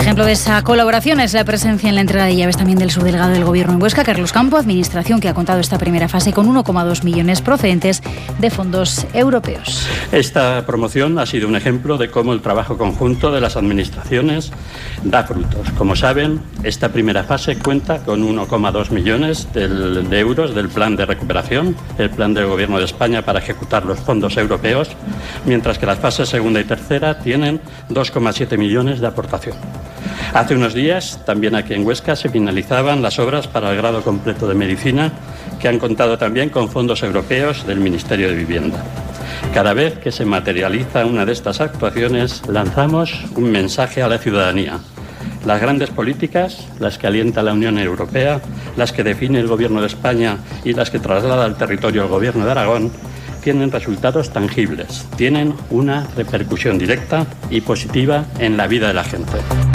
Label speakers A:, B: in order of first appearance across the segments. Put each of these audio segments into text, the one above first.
A: Ejemplo de esa colaboración es la presencia en la entrega de llaves también del subdelegado del Gobierno en Huesca, Carlos Campo, administración que ha contado esta primera fase con 1,2 millones procedentes de fondos europeos.
B: Esta promoción ha sido un ejemplo de cómo el trabajo conjunto de las administraciones da frutos. Como saben, esta primera fase cuenta con 1,2 millones de euros del plan de recuperación, el plan del Gobierno de España para ejecutar los fondos europeos, mientras que las fases segunda y tercera tienen 2,7 millones de aportación. Hace unos días, también aquí en Huesca, se finalizaban las obras para el grado completo de Medicina, que han contado también con fondos europeos del Ministerio de Vivienda. Cada vez que se materializa una de estas actuaciones, lanzamos un mensaje a la ciudadanía. Las grandes políticas, las que alienta la Unión Europea, las que define el Gobierno de España y las que traslada al territorio el Gobierno de Aragón, tienen resultados tangibles, tienen una repercusión directa y positiva en la vida de la gente.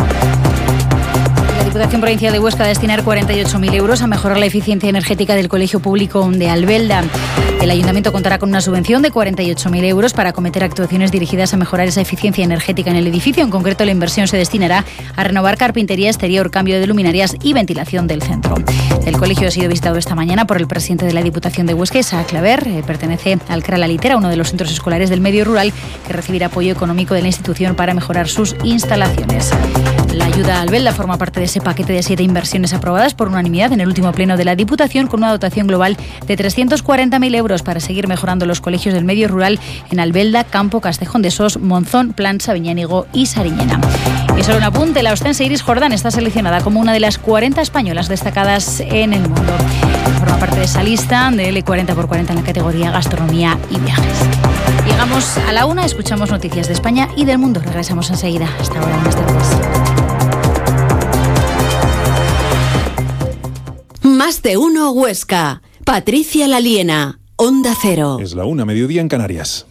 A: La Diputación Provincial de Huesca va a destinar 48.000 euros a mejorar la eficiencia energética del Colegio Público de Albelda. El Ayuntamiento contará con una subvención de 48.000 euros para acometer actuaciones dirigidas a mejorar esa eficiencia energética en el edificio. En concreto, la inversión se destinará a renovar carpintería exterior, cambio de luminarias y ventilación del centro. El colegio ha sido visitado esta mañana por el presidente de la Diputación de Huesca, Isaac Claver. Pertenece al CRA La Litera, uno de los centros escolares del medio rural, que recibirá apoyo económico de la institución para mejorar sus instalaciones. La ayuda a Albelda forma parte de ese paquete de 7 inversiones aprobadas por unanimidad en el último pleno de la Diputación, con una dotación global de 340.000 euros para seguir mejorando los colegios del medio rural en Albelda, Campo, Castejón de Sos, Monzón, Plansa, Viñánigo y Sariñena. Y solo un apunte, la ostense Iris Jordán está seleccionada como una de las 40 españolas destacadas en el mundo. Forma parte de esa lista del 40x40 en la categoría Gastronomía y Viajes. Llegamos a la 1, escuchamos noticias de España y del mundo. Regresamos enseguida. Hasta ahora, buenas tardes.
C: Más de uno Huesca. Patricia Laliena, Onda Cero.
D: Es la 1, mediodía en Canarias.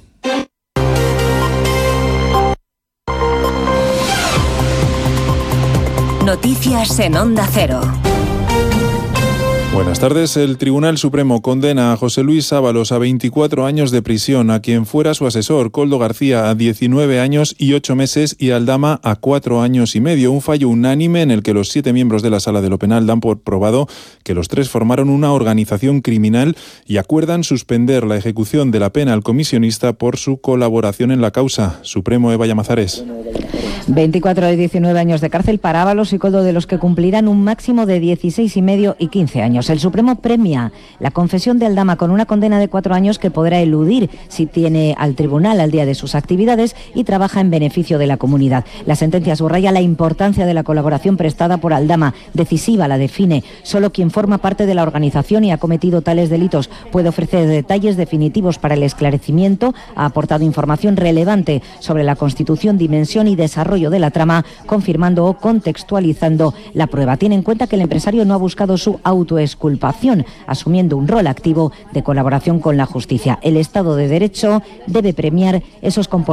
E: Noticias en Onda Cero.
D: Buenas tardes. El Tribunal Supremo condena a José Luis Ábalos a 24 años de prisión, a quien fuera su asesor, Koldo García, a 19 años y 8 meses y Aldama a 4 años y medio. Un fallo unánime en el que los 7 miembros de la Sala de lo Penal dan por probado que los 3 formaron una organización criminal y acuerdan suspender la ejecución de la pena al comisionista por su colaboración en la causa. Supremo, Eva Llamazares.
F: 24 y 19 años de cárcel para Ábalos y Koldo, de los que cumplirán un máximo de 16 y medio y 15 años. El Supremo premia la confesión de Aldama con una condena de 4 años que podrá eludir si tiene al tribunal al día de sus actividades y trabaja en beneficio de la comunidad. La sentencia subraya la importancia de la colaboración prestada por Aldama. Decisiva, la define. Solo quien forma parte de la organización y ha cometido tales delitos puede ofrecer detalles definitivos para el esclarecimiento. Ha aportado información relevante sobre la constitución, dimensión y desarrollo de la trama, confirmando o contextualizando la prueba. Tiene en cuenta que el empresario no ha buscado su autoexculpación, asumiendo un rol activo de colaboración con la justicia. El Estado de Derecho debe premiar esos comportamientos